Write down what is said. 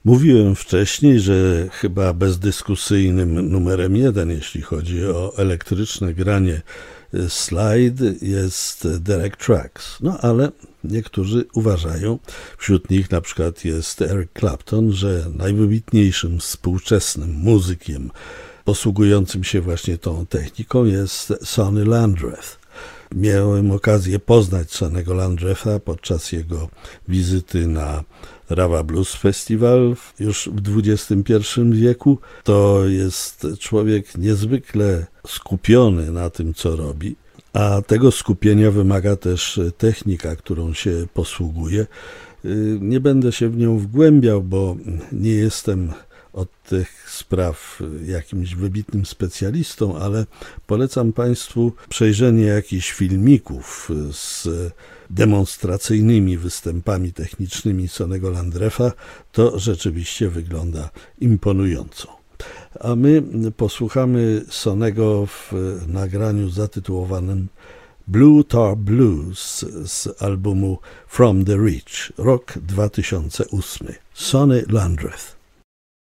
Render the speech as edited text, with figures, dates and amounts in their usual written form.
Mówiłem wcześniej, że chyba bezdyskusyjnym numerem 1, jeśli chodzi o elektryczne granie slide, jest Derek Trucks. No ale niektórzy uważają, wśród nich na przykład jest Eric Clapton, że najwybitniejszym współczesnym muzykiem posługującym się właśnie tą techniką jest Sonny Landreth. Miałem okazję poznać Sonny'ego Landretha podczas jego wizyty na Rawa Blues Festival już w XXI wieku. To jest człowiek niezwykle skupiony na tym, co robi, a tego skupienia wymaga też technika, którą się posługuje. Nie będę się w nią wgłębiał, bo nie jestem od tych spraw jakimś wybitnym specjalistą, ale polecam Państwu przejrzenie jakichś filmików z demonstracyjnymi występami technicznymi Sonny'ego Landretha. To rzeczywiście wygląda imponująco. A my posłuchamy Sonny'ego w nagraniu zatytułowanym Blue Tar Blues z albumu From the Reach, rok 2008. Sonny Landreth.